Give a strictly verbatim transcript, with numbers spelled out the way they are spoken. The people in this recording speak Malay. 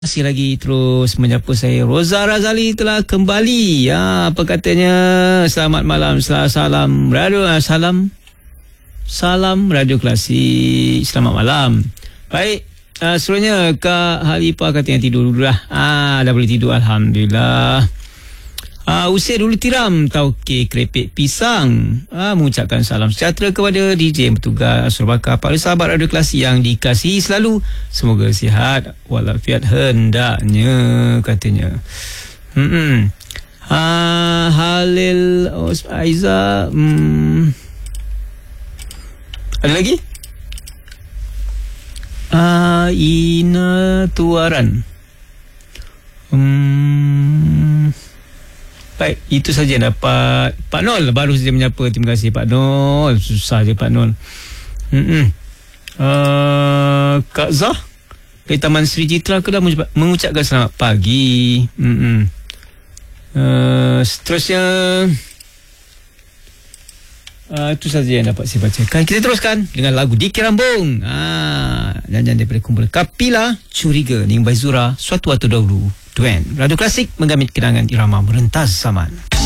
Masih lagi terus menyapa saya. Roza Razali telah kembali. Ya, apa katanya? Selamat malam, salam radio, salam salam radio klasik. Selamat malam. Baik, uh, seterusnya Kak Halifah katanya tidur dulu lah. Ah, dah boleh tidur, alhamdulillah. Uh, usai dulu tiram tauke kerepek pisang. uh, Mengucapkan salam sejahtera kepada D J yang bertugas, Surbakar, para sahabat radio klasik yang dikasihi selalu. Semoga sihat walafiat hendaknya, katanya. Hmm. Uh, Halil oh, Aiza. Hmm. Ada lagi? Uh, Ina Tuaran. Hmm. Baik, itu saja dapat Pak Nol baru saja menyapa. Terima kasih Pak Nol. Susah je Pak Nol. Hmm. Uh, Kak Zah dari Taman Sri Citra Kedah mengucapkan selamat pagi. Hmm. Uh, seterusnya uh, itu saja yang dapat saya bacakan. Kita teruskan dengan lagu Dikir Rambung. Ah, nyanyian daripada kumpulan Kapila Curiga Ning Baizura, Suatu Waktu Dahulu. Duen Radio Klasik menggamit kenangan irama merentas zaman.